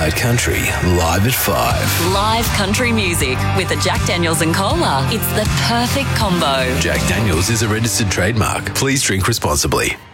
Hard Country, live at 5. Live country music with a Jack Daniels and Cola. It's the perfect combo. Jack Daniels is a registered trademark. Please drink responsibly.